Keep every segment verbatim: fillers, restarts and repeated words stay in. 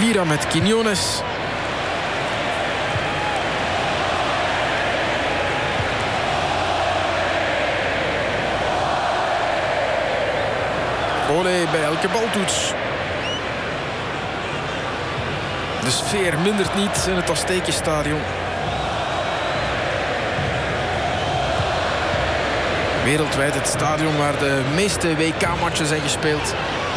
Vira met Quiñones. Olé bij elke baltoets. De sfeer mindert niet in het Aztekenstadion. Wereldwijd het stadion waar de meeste W K-matchen zijn gespeeld.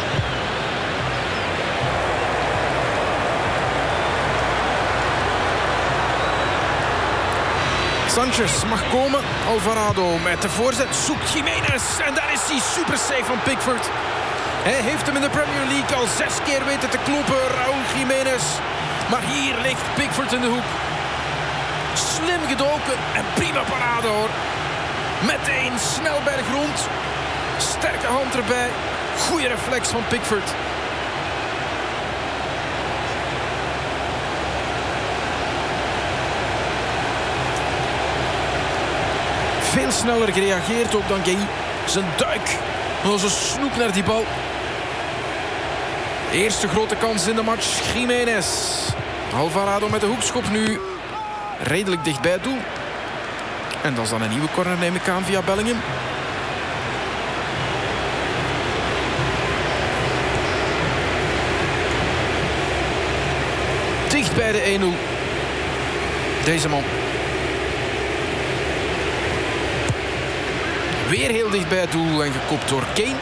Sanchez mag komen. Alvarado met de voorzet zoekt Jiménez. En daar is hij, super save van Pickford. Hij heeft hem in de Premier League al zes keer weten te kloppen, Raúl Jiménez. Maar hier ligt Pickford in de hoek. Slim gedoken en prima parade hoor. Meteen snel bij de grond. Sterke hand erbij. Goeie reflex van Pickford. Veel sneller gereageerd ook dan Gay. Zijn duik. Als een snoep naar die bal. Eerste grote kans in de match. Jiménez. Alvarado met de hoekschop nu. Redelijk dicht bij het doel. En dat is dan een nieuwe corner, neem ik aan, via Bellingham. Dicht bij de een nul. Deze man. Weer heel dicht bij het doel en gekopt door Kane.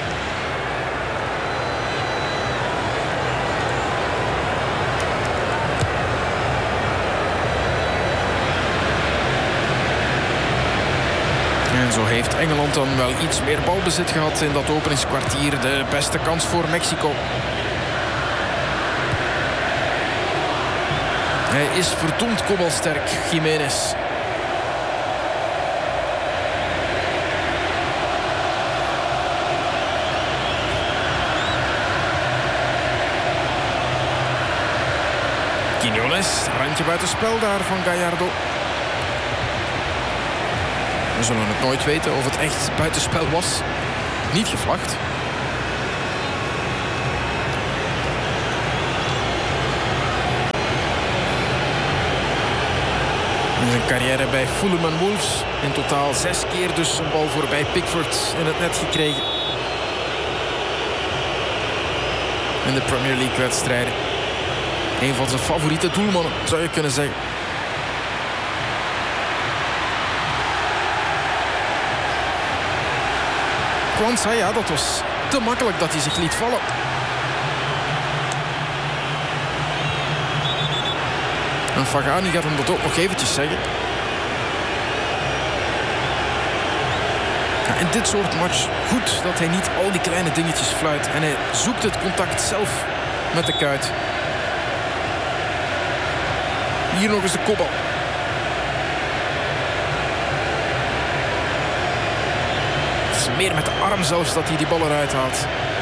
En zo heeft Engeland dan wel iets meer balbezit gehad in dat openingskwartier. De beste kans voor Mexico. Hij is verdomd kopbalsterk, Jiménez. Quiñones, randje buitenspel daar van Gallardo. We zullen het nooit weten of het echt buitenspel was. Niet gevlacht. In zijn carrière bij Fulham en Wolves in totaal zes keer dus een bal voorbij Pickford in het net gekregen. In de Premier League wedstrijden. Een van zijn favoriete doelmannen, zou je kunnen zeggen. Kwanza, ja, dat was te makkelijk dat hij zich liet vallen. En Fagani gaat hem dat ook nog eventjes zeggen. Ja, in dit soort match goed dat hij niet al die kleine dingetjes fluit. En hij zoekt het contact zelf met de kuit. Hier nog eens de kopbal. Het is meer met de arm zelfs dat hij die bal eruit haalt.